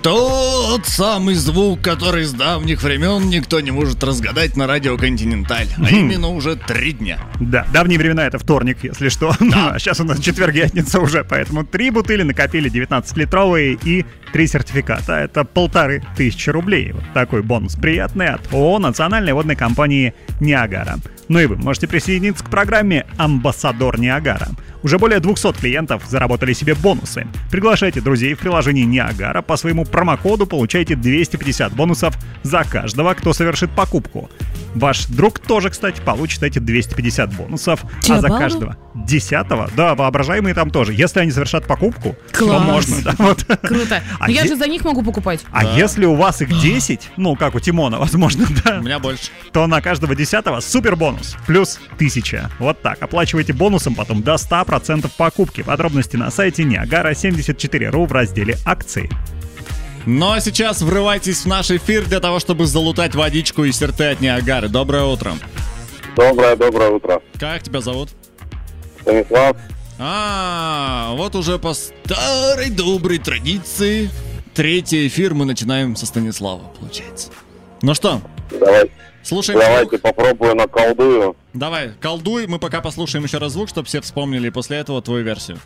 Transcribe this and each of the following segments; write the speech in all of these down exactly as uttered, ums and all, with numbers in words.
Тот самый звук, который с давних времен никто не может разгадать на радио Континенталь. А именно уже три дня. Да, давние времена это вторник, если что. Да. А сейчас у нас четверг-пятница уже, поэтому три бутыли накопили девятнадцатилитровые и три сертификата. Это полторы тысячи рублей. Вот такой бонус приятный от ООО Национальной водной компании «Ниагара». Ну и вы можете присоединиться к программе «Амбассадор Ниагара». Уже более двухсот клиентов заработали себе бонусы. Приглашайте друзей в приложении «Ниагара». По своему промокоду получаете двести пятьдесят бонусов за каждого, кто совершит покупку. Ваш друг тоже, кстати, получит эти двести пятьдесят бонусов. Че, а за баллы? каждого десятого, да, воображаемые там тоже. Если они совершат покупку, Класс. то можно. Да, вот. Круто. А Но я е- же за них могу покупать. А Да. если у вас их десять, ну, как у Тимона, возможно, да, У меня больше. то на каждого десятого супер бонус. Плюс тысяча. Вот так. Оплачивайте бонусом потом до ста процентов покупки. Подробности на сайте ниагара семьдесят четыре точка ру в разделе «Акции». Ну а сейчас врывайтесь в наш эфир для того, чтобы залутать водичку из серты от Ниагары. Доброе утро. Доброе, доброе утро. Как тебя зовут? Станислав. А, вот уже по старой доброй традиции третий эфир мы начинаем со Станислава, получается. Ну что, Давай, слушаем давайте звук. попробую наколдую. Давай, колдуй, мы пока послушаем еще раз звук, чтобы все вспомнили, и после этого твою версию.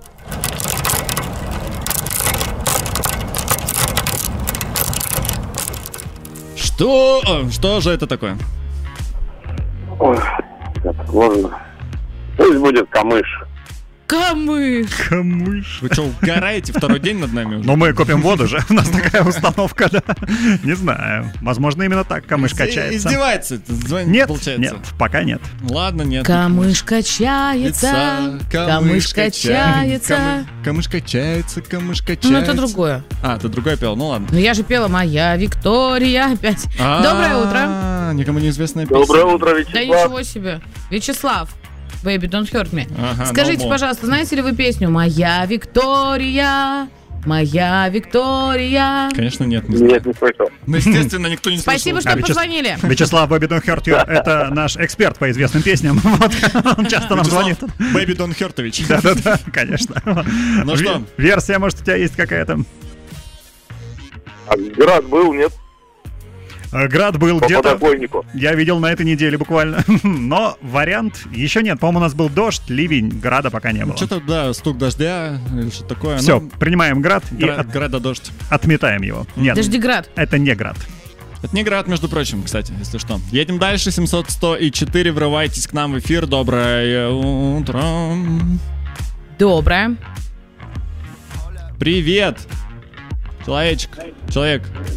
Что? О, что же это такое? Ой, как сложно. Пусть будет камыш. Камыш. Камыш. Вы что, угораете второй день над нами уже? Но мы копим воду же. У нас такая установка, да. Не знаю. Возможно, именно так камыш качается. Издевается, звонит, Нет, получается. нет, пока нет. Ладно, нет. Камыш качается. Камыш качается. Камыш, камыш качается, камыш качается. Ну, это другое. А, ты другое пел, ну ладно. Ну, я же пела «Моя Виктория» опять. Доброе утро. А, никому неизвестная песня. Доброе утро, Да Вячеслав. ничего себе. Вячеслав. Baby, don't hurt me. Ага, Скажите, no more. пожалуйста, знаете ли вы песню «Моя Виктория»? Моя Виктория. Конечно, нет, не знаю. Нет, не слышал. Ну, естественно, никто не слышал. Спасибо, что А, Вячес- позвонили. Вячеслав Baby Don't Hurt You — это наш эксперт по известным песням. Вот, он часто нам звонит. Бэби Дон Хёртович. Да-да-да, конечно. Ну что? Ве- Версия, может, у тебя есть какая-то? А град был, нет? Э, Град был По где-то, подоконнику. я видел на этой неделе буквально. Но вариант еще нет. По-моему, у нас был дождь, ливень, града пока не было. Что-то, да, стук дождя или что-то такое. Все, Ну, принимаем град и гра- от- Града дождь. отметаем его. Нет, Дождеград. это не град. Это не град, между прочим, кстати, если что. Едем дальше, семьсот сто и четыре, врывайтесь к нам в эфир. Доброе утро. Доброе. Привет. Человечек, человек.